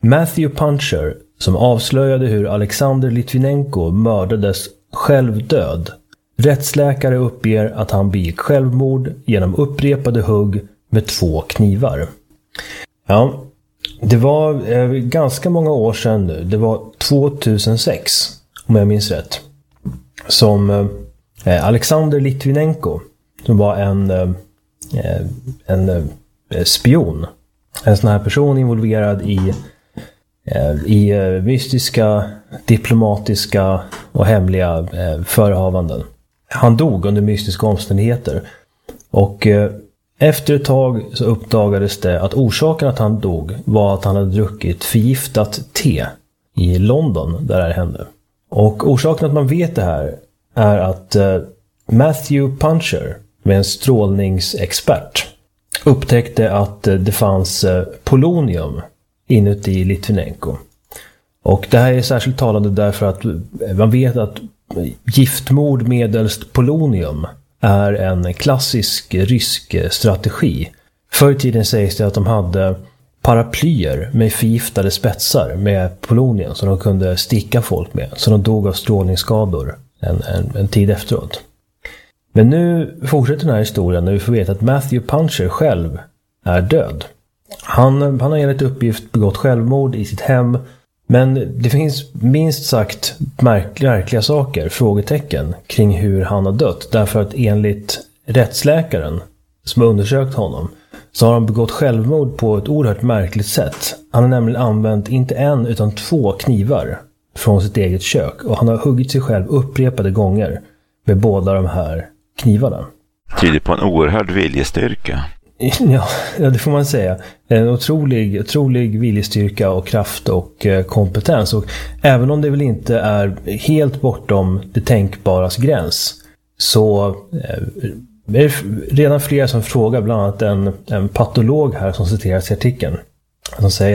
Matthew Puncher, som avslöjade hur Alexander Litvinenko mördades självdöd. Rättsläkare uppger att han begick självmord genom upprepade hugg med 2 knivar. Ja, det var ganska många år sedan nu. Det var 2006, om jag minns rätt, som Alexander Litvinenko, som var en spion, en sån här person involverad i mystiska, diplomatiska och hemliga förehavanden. Han dog under mystiska omständigheter. Och efter ett tag så uppdagades det att orsaken att han dog var att han hade druckit förgiftat te i London där det hände. Och orsaken att man vet det här är att Matthew Puncher, en strålningsexpert, upptäckte att det fanns polonium inuti Litvinenko. Och det här är särskilt talande därför att man vet att giftmord medelst polonium är en klassisk rysk strategi. Förr i tiden sägs det att de hade paraplyer med förgiftade spetsar med polonium som de kunde sticka folk med, så de dog av strålningsskador en tid efteråt. Men nu fortsätter den här historien när vi får veta att Matthew Puncher själv är död. Han har enligt uppgift begått självmord i sitt hem, men det finns minst sagt märkliga saker, frågetecken, kring hur han har dött. Därför att enligt rättsläkaren som har undersökt honom så har han begått självmord på ett oerhört märkligt sätt. Han har nämligen använt inte 1 utan 2 knivar från sitt eget kök, och han har huggit sig själv upprepade gånger med båda de här knivarna. Tyder på en oerhörd viljestyrka. Ja, det får man säga. En otrolig viljestyrka och kraft och kompetens. Och även om det väl inte är helt bortom det tänkbaras gräns, så är det redan flera som frågar, bland annat en patolog här som citeras i artikeln. Som säger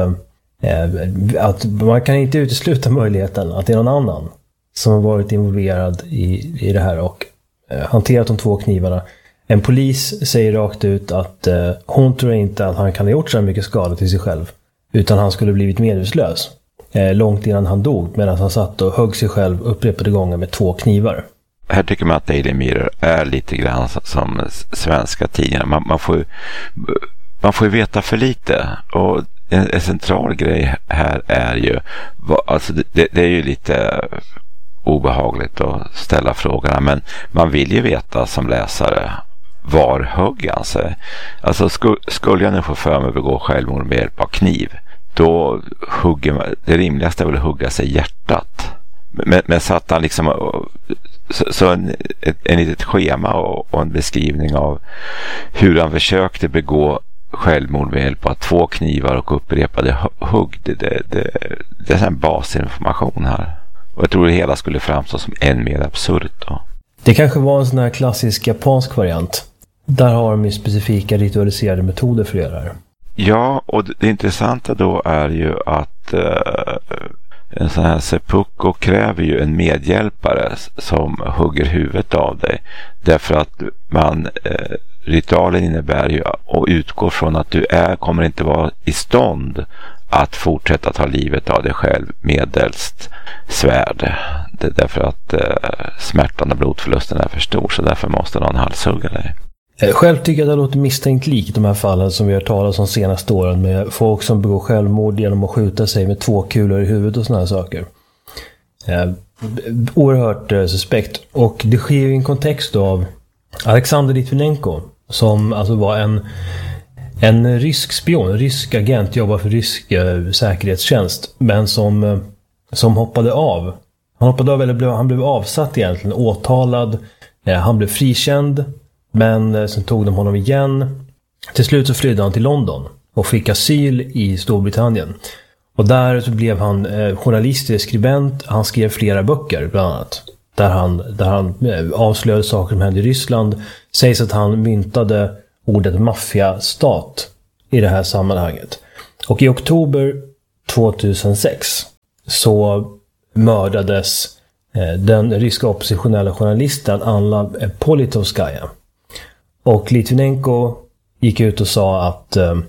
att man kan inte utesluta möjligheten att det är någon annan som har varit involverad i det här och hanterat de 2 knivarna. En polis säger rakt ut att hon tror inte att han kan ha gjort så mycket skada till sig själv, utan han skulle blivit medvetslös långt innan han dog, medan han satt och högg sig själv upprepade gånger med 2 knivar. Här tycker man att Daily Mirror är lite grann som svenska tidningar. Man får ju veta för lite, och en central grej här är ju, alltså det är ju lite obehagligt att ställa frågorna, men man vill ju veta som läsare, var högg han sig? Alltså skulle jag nu få för mig att begå självmord med hjälp av kniv, då hugger man, det rimligaste är väl att hugga sig i hjärtat. Men så att han liksom så en litet schema och en beskrivning av hur han försökte begå självmord med hjälp av 2 knivar och upprepade hugg. Det är en basinformation här. Och jag tror det hela skulle framstå som än mer absurt då. Det kanske var en sån här klassisk japansk variant. Där har de ju specifika ritualiserade metoder för att göra det. Ja, och det intressanta då är ju att en sån här seppuku kräver ju en medhjälpare som hugger huvudet av dig. Därför att ritualen innebär ju och utgår från att du kommer inte vara i stånd att fortsätta ta livet av dig själv medelst svärd. Det är därför att smärtan och blodförlusten är för stor, så därför måste någon halshugga dig. Själv tycker jag att det låter misstänkt likt de här fallen som vi har talat om senaste åren, med folk som begår självmord genom att skjuta sig med 2 kulor i huvudet och såna här saker. Oerhört suspekt. Och det sker ju i en kontext då av Alexander Litvinenko, som alltså var en rysk spion, en rysk agent, jobbar för rysk säkerhetstjänst, men som hoppade av. Han blev avsatt egentligen, åtalad. Han blev frikänd, men sen tog de honom igen. Till slut så flydde han till London och fick asyl i Storbritannien. Och där så blev han journalist, skribent. Han skrev flera böcker bland annat, där han avslöjade saker som hände i Ryssland. Sägs att han myntade ordet maffiastat i det här sammanhanget. Och i oktober 2006 så mördades den ryska oppositionella journalisten Anna Politkovskaja. Och Litvinenko gick ut och sa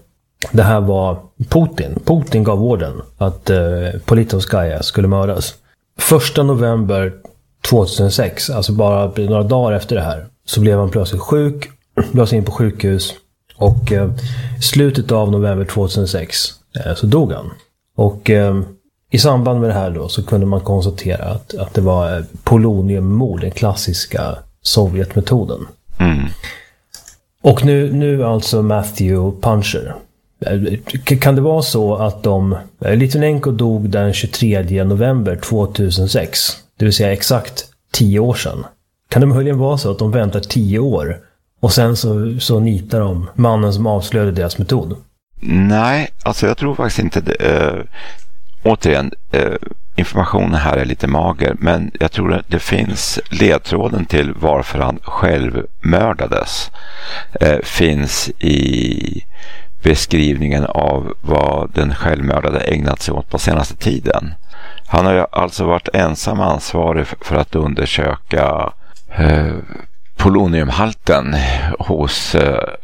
det här var Putin. Putin gav orden att Politkovskaja skulle mördas. 1 november 2006, alltså bara några dagar efter det här, så blev han plötsligt sjuk, lades in på sjukhus, och slutet av november 2006 så dog han. Och i samband med det här då så kunde man konstatera att det var poloniummord, den klassiska Sovjetmetoden. Och nu alltså Matthew Puncher. Kan det vara så att Litvinenko dog den 23 november 2006, det vill säga exakt 10 år sedan? Kan det möjligen vara så att de väntar 10 år och sen så nitar de mannen som avslöjade deras metod? Nej, alltså jag tror faktiskt inte det. Återigen, informationen här är lite mager, men jag tror att det finns ledtråden till varför han själv mördades. Finns i beskrivningen av vad den självmördade ägnat sig åt på senaste tiden. Han har ju alltså varit ensam ansvarig för att undersöka poloniumhalten hos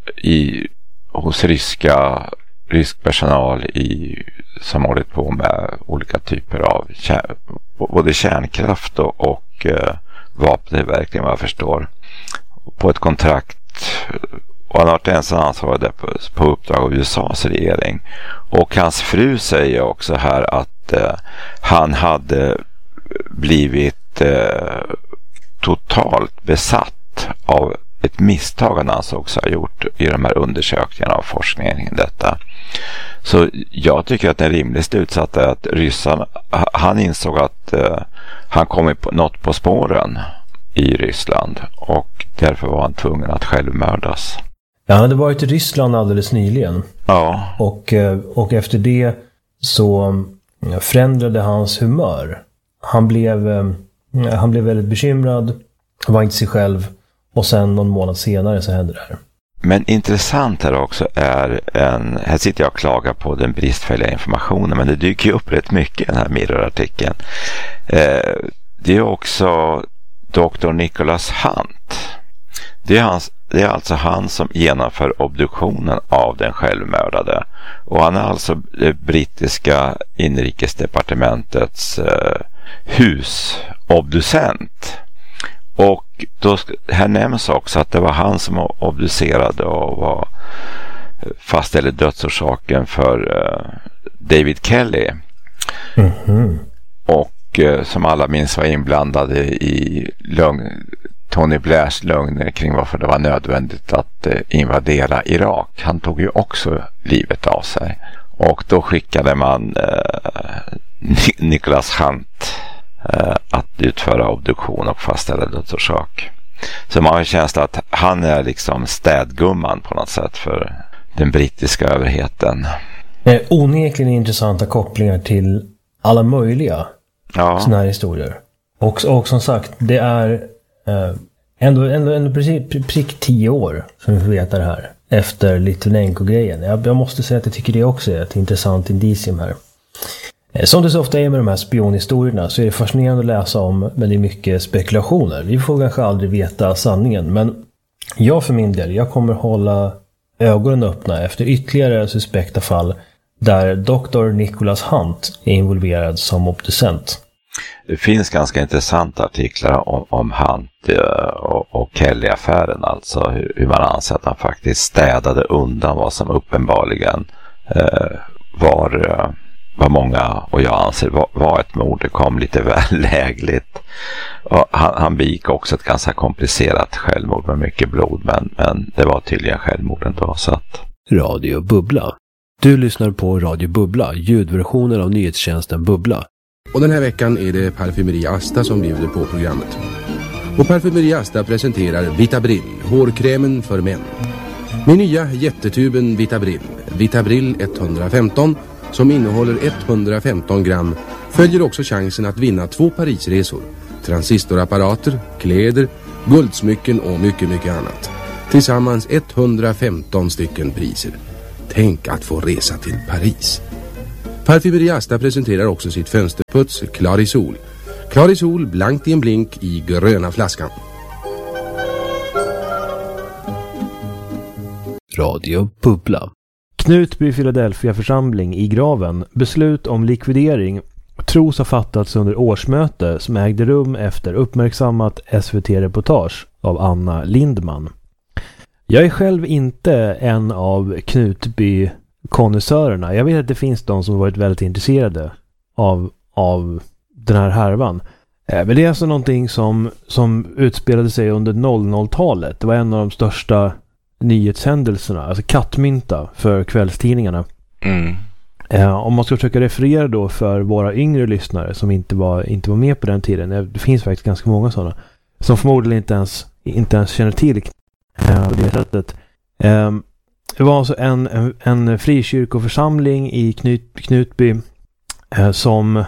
rysk personal som hållit på med olika typer av både kärnkraft och vapentillverkning, vad jag förstår, på ett kontrakt. Och han har varit ensam ansvarig på uppdrag av USAs regering. Och hans fru säger också här att han hade blivit totalt besatt av ett misstag han ansågs ha gjort i de här undersökningarna av forskningen i detta. Så jag tycker att den rimliga slutsats är att ryssarna, han insåg att han kommit något på spåren i Ryssland, och därför var han tvungen att självmördas. Ja, han hade varit i Ryssland alldeles nyligen. Ja. Och efter det så förändrade hans humör. Han blev väldigt bekymrad, var inte sig själv, och sen någon månad senare så hände det här. Men intressant här också är här sitter jag och klagar på den bristfälliga informationen, men det dyker ju upp rätt mycket i den här Mirror-artikeln. Det är också Dr. Nicholas Hunt. Det är alltså han som genomför obduktionen av den självmördade. Och han är alltså det brittiska inrikesdepartementets husobducent. Och då, här nämns också att det var han som obducerade och fastställde dödsorsaken för David Kelly. Och som alla minns var inblandade i Tony Blairs lögner kring varför det var nödvändigt att invadera Irak. Han tog ju också livet av sig. Och då skickade man Nicholas Hunt att utföra obduktion och fastställa dödsorsak. Så man har en känsla att han är liksom städgumman på något sätt för den brittiska överheten. Onekligen intressanta kopplingar till alla möjliga sådana här historier. Och som sagt, det är ändå prick 10 år som vi får veta det här efter Litvinenko-grejen. Jag måste säga att jag tycker det också är ett intressant indicium här. Som det så ofta är med de här spionhistorierna så är det fascinerande att läsa om, men det är mycket spekulationer. Vi får kanske aldrig veta sanningen, men jag för min del, jag kommer hålla ögonen öppna efter ytterligare suspekta fall där Dr. Nicholas Hunt är involverad som obducent. Det finns ganska intressanta artiklar om Hunt och Kelly-affären, alltså hur man anser att han faktiskt städade undan vad som uppenbarligen var många, och jag anser var ett mord. Det kom lite väl lägligt. Och han begick också ett ganska komplicerat självmord med mycket blod, men det var tydligen självmord ändå. Så att... Radio Bubbla. Du lyssnar på Radio Bubbla, ljudversionen av nyhetstjänsten Bubbla. Och den här veckan är det Parfymeri Asta som bjuder på programmet. Och Parfymeri Asta presenterar Vitabrill, hårkrämen för män. Med nya jättetuben Vitabrill 115, som innehåller 115 gram, följer också chansen att vinna 2 Parisresor, transistorapparater, kläder, guldsmycken och mycket, mycket annat. Tillsammans 115 stycken priser. Tänk att få resa till Paris. Parfymeri Asta presenterar också sitt fönsterputs Clarisol. Clarisol blankt i en blink i gröna flaskan. Radio Bubbla. Knutby Philadelphia församling i graven. Beslut om likvidering tros ha fattats under årsmöte som ägde rum efter uppmärksammat SVT-reportage av Anna Lindman. Jag är själv inte en av Knutby-konnässörerna. Jag vet att det finns de som varit väldigt intresserade av den här härvan. Men det är alltså någonting som utspelade sig under 00-talet. Det var en av de största nyhetshändelserna, alltså kattmynta för kvällstidningarna. Om man ska försöka referera då för våra yngre lyssnare som inte var med på den tiden. Det finns faktiskt ganska många sådana som förmodligen inte ens känner till på det sättet. Det var alltså en frikyrkoförsamling i Knutby som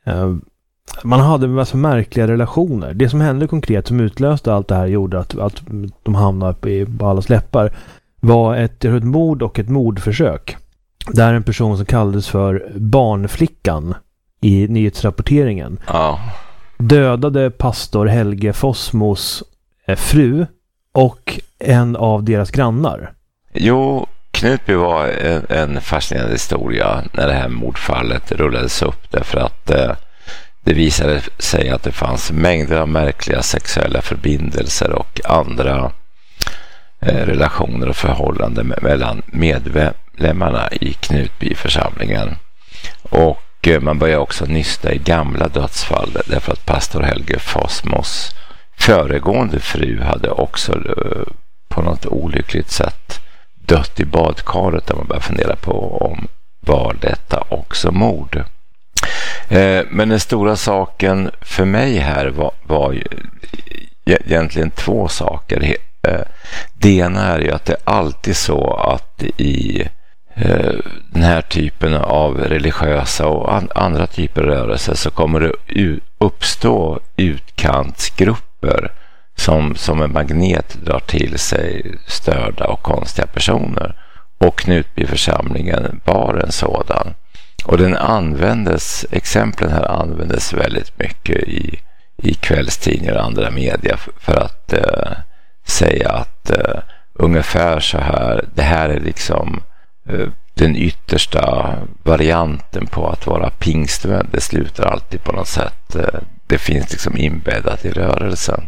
man hade en massa märkliga relationer. Det som hände konkret som utlöste allt det här gjorde att de hamnade på allas läppar var ett mord och ett mordförsök. Där en person som kallades för barnflickan i nyhetsrapporteringen dödade pastor Helge Fossmos fru och en av deras grannar. Jo, Knutby var en fascinerande historia när det här mordfallet rullades upp, därför att det visade sig att det fanns mängder av märkliga sexuella förbindelser och andra relationer och förhållanden mellan medlemmarna i Knutbyförsamlingen. Och man började också nysta i gamla dödsfall, därför att pastor Helge Fossmos föregående fru hade också på något olyckligt sätt dött i badkaret, där man började fundera på om var detta också mord. Men den stora saken för mig här var ju egentligen två saker. Det ena är ju att det är alltid så att i den här typen av religiösa och andra typer av rörelser så kommer det uppstå utkantsgrupper som en magnet drar till sig störda och konstiga personer. Och Knutbyförsamlingen var en sådan. Och exemplen här användes väldigt mycket i kvällstidningar och andra media för att säga att ungefär så här, det här är liksom den yttersta varianten på att vara pingstvän. Det slutar alltid på något sätt. Det finns liksom inbäddat i rörelsen.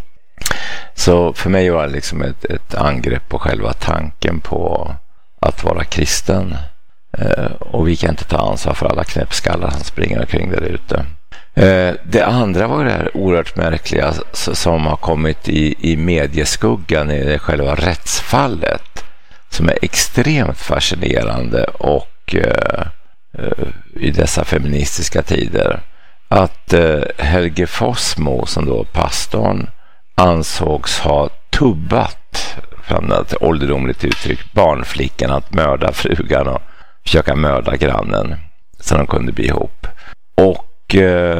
Så för mig var det liksom ett angrepp på själva tanken på att vara kristen. Och vi kan inte ta ansvar för alla knäppskallar som springer omkring där ute. Det andra var det här oerhört märkliga som har kommit i medieskuggan i själva rättsfallet, som är extremt fascinerande och i dessa feministiska tider, att Helge Fossmo, som då pastorn, ansågs ha tubbat, från ett ålderdomligt uttryck, barnflickan att mörda frugan och försöka mörda grannen så de kunde bli ihop. Och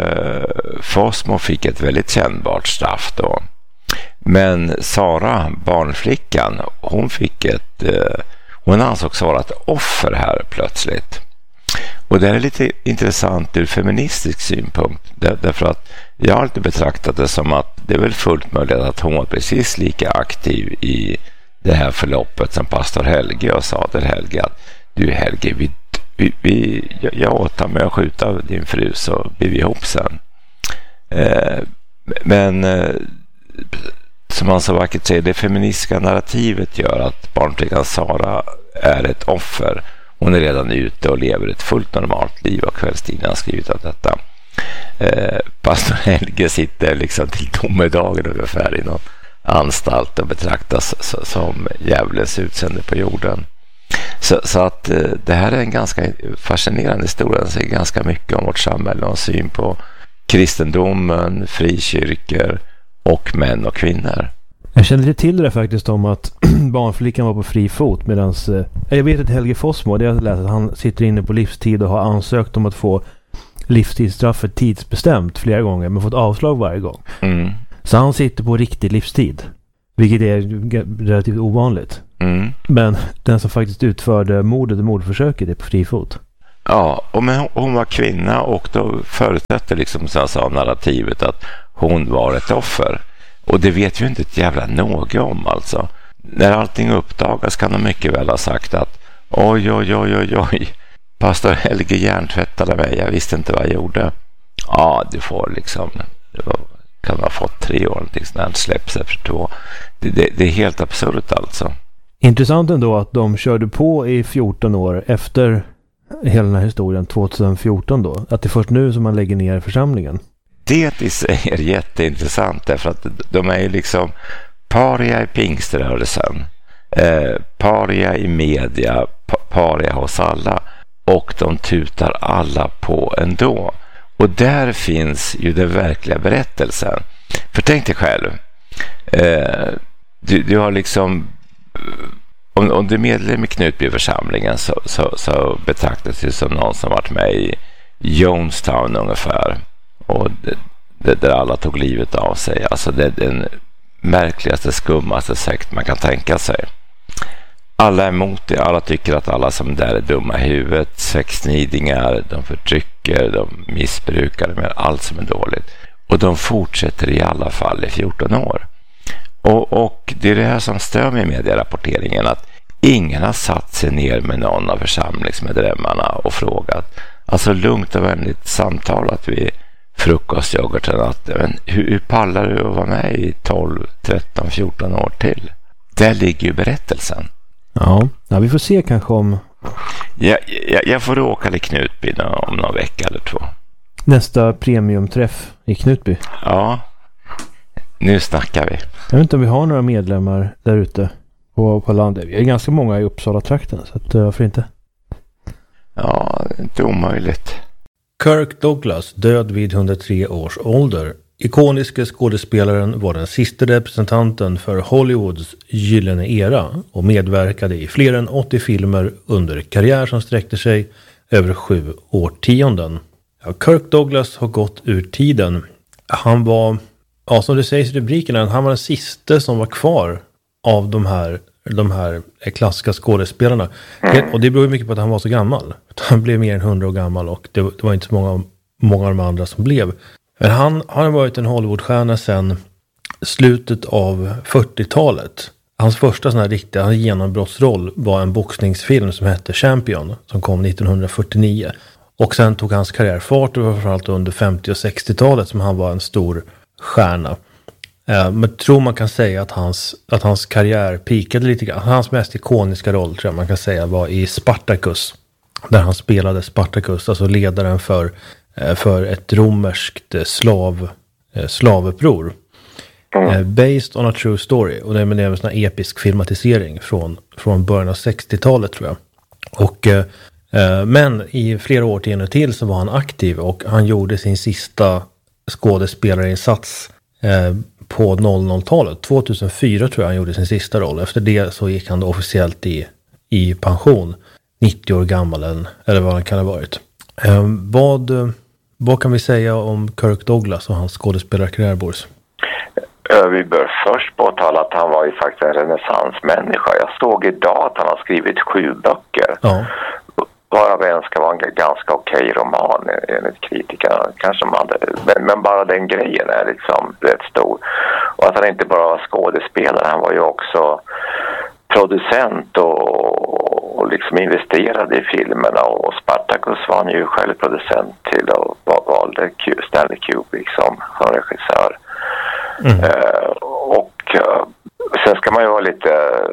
Fossmo fick ett väldigt kännbart straff då. Men Sara, barnflickan, hon ansågs vara ett offer här plötsligt. Och det är lite intressant ur feministisk synpunkt, därför att jag har alltid betraktat det som att det är väl fullt möjligt att hon var precis lika aktiv i det här förloppet som pastor Helge, och sa till Helge att du Helge, jag åtar mig att skjuta din fru så blir vi ihop sen. Men som man så vackert säger, det feministiska narrativet gör att barnflickan Sara är ett offer. Hon är redan ute och lever ett fullt normalt liv, och kvällstidningen har skrivit om detta. Pastor Helge sitter liksom till domedagen ungefär i någon anstalt och betraktas som djävulens utsände på jorden. Så att det här är en ganska fascinerande historia. Den säger ganska mycket om vårt samhälle och syn på kristendomen, frikyrkor och män och kvinnor. Jag kände till det faktiskt om att barnflickan var på fri fot, medans jag vet att Helge Fossmo, det jag läst, att han sitter inne på livstid och har ansökt om att få livstidsstraffet tidsbestämt flera gånger, men fått avslag varje gång. Mm. Så han sitter på riktig livstid, vilket är relativt ovanligt. Mm. Men den som faktiskt utförde mordet och mordförsöket är på fri fot. Ja, men hon var kvinna, och då förutsätter liksom, som jag sa, narrativet att hon var ett offer. Och det vet ju inte ett jävla något om alltså. När allting uppdagas kan de mycket väl ha sagt att Oj. Pastor Helge hjärntvättade mig. Jag visste inte vad jag gjorde. Ja, du får liksom... kan ha fått 3 år någonting sånt, släpps efter 2. Det är helt absurt alltså. Intressant ändå att de körde på i 14 år efter hela den här historien 2014 då. Att det är först nu som man lägger ner församlingen. Det i sig är jätteintressant därför att de är ju liksom paria i pingströrelsen, paria i media, paria hos alla, och de tutar alla på ändå. Och där finns ju den verkliga berättelsen. För tänk dig själv, du har liksom, om du är medlem i Knutbyförsamlingen så betraktas du som någon som varit med i Jonestown ungefär. Och där alla tog livet av sig. Alltså det är den märkligaste, skummaste sekt man kan tänka sig. Alla är emot det. Alla tycker att alla som där är dumma i huvudet, sexnidingar, de förtrycker, de missbrukar med allt som är dåligt. Och de fortsätter i alla fall i 14 år. Och det är det här som stör mig i medierapporteringen, att ingen har satt sig ner med någon av församlingsmedlemmarna och frågat. Alltså lugnt och vänligt samtalat vid frukostyoghurten att men hur pallar du att vara med i 12, 13, 14 år till? Där ligger ju berättelsen. Ja, vi får se kanske om... Jag får åka till Knutby om någon vecka eller 2. Nästa premiumträff i Knutby. Ja, nu snackar vi. Jag vet inte om vi har några medlemmar där ute på landet. Vi är ganska många i Uppsala-trakten, så att, varför inte? Ja, inte omöjligt. Kirk Douglas, död vid 103 års ålder. Ikoniske skådespelaren var den sista representanten för Hollywoods gyllene era och medverkade i fler än 80 filmer under karriär som sträckte sig över 7 årtionden. Ja, Kirk Douglas har gått ur tiden. Han var, som det sägs i rubrikerna, han var den sista som var kvar av de här klassiska skådespelarna. Och det beror mycket på att han var så gammal. Han blev mer än 100 år gammal och det var inte så många av de andra som blev. Men han har varit en Hollywoodstjärna sedan slutet av 40-talet. Hans första sån här riktiga genombrottsroll var en boxningsfilm som hette Champion som kom 1949. Och sen tog hans karriär fart, framförallt under 50- och 60-talet som han var en stor stjärna. Men tror man kan säga att hans karriär pikade lite grann. Hans mest ikoniska roll tror jag man kan säga var i Spartacus. Där han spelade Spartacus, alltså ledaren för ett romerskt slavuppror. Based on a true story. Och det är en sån här episk filmatisering från början av 60-talet tror jag. Och, men i flera årtionden till så var han aktiv och han gjorde sin sista skådespelarinsats på 00-talet. 2004 tror jag han gjorde sin sista roll. Efter det så gick han då officiellt i pension. 90 år gammal eller vad han kan ha varit. Vad kan vi säga om Kirk Douglas och hans skådespelarkarriär, Boris? Vi bör först påtala att han var ju faktiskt en renässansmänniska. Jag såg idag att han har skrivit 7 böcker. Ja. Varav en ska vara en ganska okej roman enligt kritikerna. Men bara den grejen är liksom rätt stor. Och att han inte bara var skådespelare, han var ju också producent och liksom investerade i filmerna. Och Spartacus var han ju själv producent till och valde Stanley Kubrick som regissör. Sen ska man ju vara lite...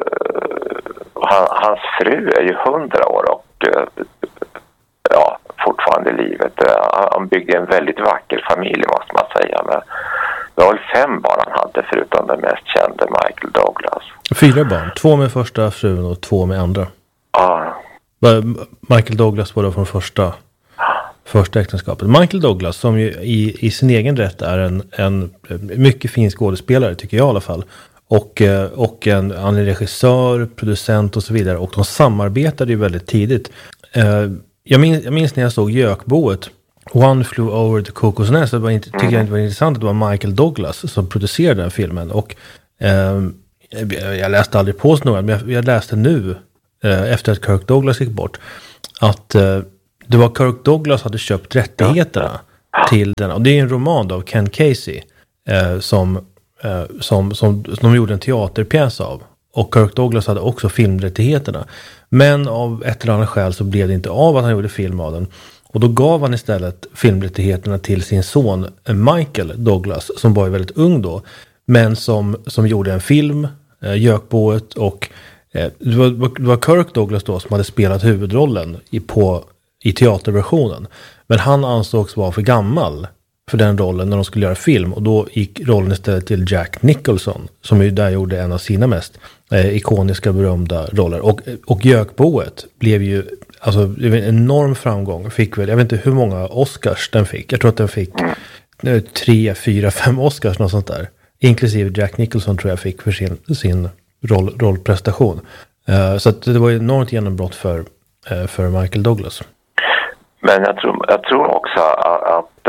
hans fru är ju 100 år och fortfarande i livet. Han byggde en väldigt vacker familj måste man säga. Men det var väl 5 barn han hade förutom den mest kände Michael Douglas. 4 barn, 2 med första frun och 2 med andra. Ja. Michael Douglas var då från första äktenskapet. Michael Douglas som ju i sin egen rätt är en mycket fin skådespelare tycker jag i alla fall. Och han är regissör, producent och så vidare. Och de samarbetade ju väldigt tidigt. Jag minns när jag såg Gökboet. One Flew Over the Cuckoo's Nest. Tycker jag inte var intressant att det var Michael Douglas som producerade den filmen. Och jag läste aldrig på så noga, men jag läste nu efter att Kirk Douglas gick bort att det var Kirk Douglas hade köpt rättigheterna till den. Och det är en roman av Ken Casey som de gjorde en teaterpjäs av. Och Kirk Douglas hade också filmrättigheterna. Men av ett eller annat skäl så blev det inte av att han gjorde film av den. Och då gav han istället filmrättigheterna till sin son Michael Douglas, som var väldigt ung då. Men som gjorde en film, Gökboet, och det var Kirk Douglas då som hade spelat huvudrollen i teaterversionen. Men han ansågs vara för gammal för den rollen när de skulle göra film. Och då gick rollen istället till Jack Nicholson, som ju där gjorde en av sina mest ikoniska, berömda roller. Och Gökboet blev ju alltså en enorm framgång. Fick väl, jag vet inte hur många Oscars den fick. Jag tror att den fick 3, 4, 5 Oscars, något sånt där. Inklusive Jack Nicholson tror jag fick för sin rollprestation. Så att det var ju enormt genombrott för Michael Douglas. Men jag tror också att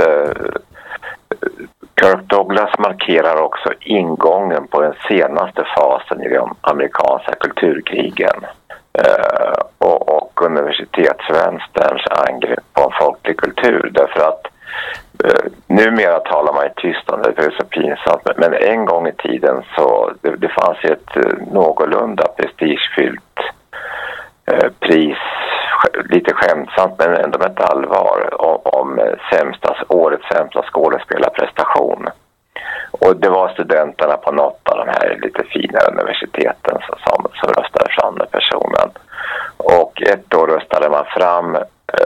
Kirk Douglas markerar också ingången på den senaste fasen i de amerikanska kulturkrigen och universitetsvänsterns angrepp på en folklig kultur. Därför att numera talar man i tyst om det, för det är så pinsamt. Men en gång i tiden så det fanns ett någorlunda prestigefyllt pris, lite skämtsamt men ändå med ett allvar, om årets sämsta skådespelarprestation. Och det var studenterna på något av de här lite fina universiteten som röstade fram den personen. Och ett år röstade man fram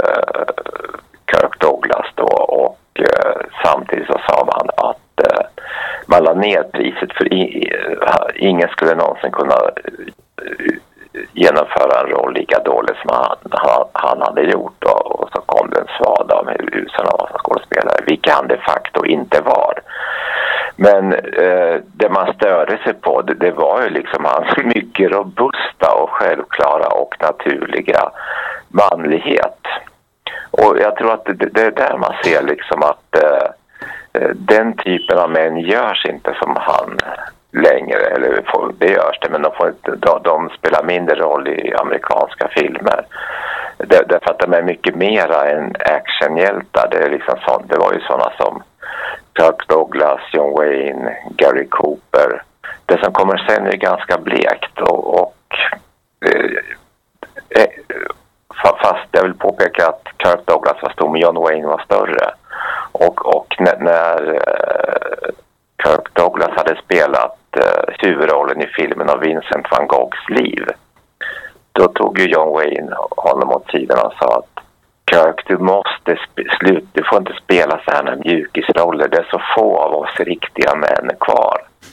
Kirk Douglas då, och samtidigt så sa man att man la ner priset, för ingen skulle någonsin kunna genomföra en roll lika dåligt som han hade gjort, och så kom det en svada om hur usel han var som skådespelare, vilket han de facto inte var. Men det man störde sig på det var ju liksom hans mycket robusta och självklara och naturliga manlighet. Och jag tror att det är där man ser liksom att den typen av män görs inte som han längre, eller det görs det, men de spelar mindre roll i amerikanska filmer. Därför att de är mycket mera än actionhjältar. Det är liksom sånt. Det var ju sådana som Kirk Douglas, John Wayne, Gary Cooper. Det som kommer sen är ganska blekt fast jag vill påpeka att Kirk Douglas var stor, men John Wayne var större. Och när Kirk Douglas hade spelat huvudrollen i filmen av Vincent van Goghs liv, då tog ju John Wayne honom åt sidan och sa att Kirk, du måste du får inte spela så här mjukisroller. Det är så få av oss riktiga män kvar.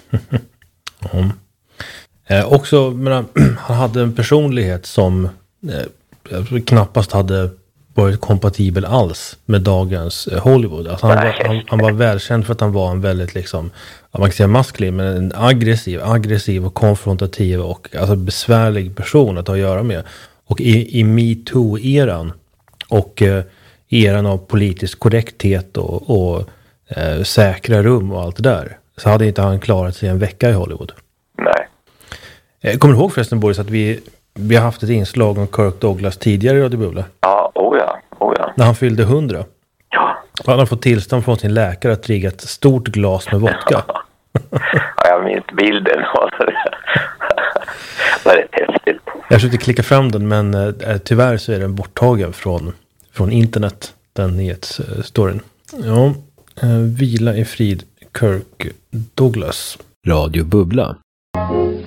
Också, han hade en personlighet som knappast hade varit kompatibel alls med dagens Hollywood. Alltså han var välkänd för att han var en väldigt liksom, man kan säga maskulin, men en aggressiv och konfrontativ och alltså besvärlig person att ha att göra med. Och i MeToo-eran och eran av politisk korrekthet och säkra rum och allt det där, så hade inte han klarat sig en vecka i Hollywood. Nej. Kommer du ihåg förresten, Boris, att vi har haft ett inslag om Kirk Douglas tidigare i Radio Bubbla? Ja, oh ja. När han fyllde 100. Ja. Han har fått tillstånd från sin läkare att dricka ett stort glas med vodka. Ja, jag minns bilden. Det är häftigt. Jag försökte klicka fram den, men tyvärr så är den borttagen från internet, den nyhetsstoryn. Ja, vila i frid, Kirk Douglas. Radio Bubbla.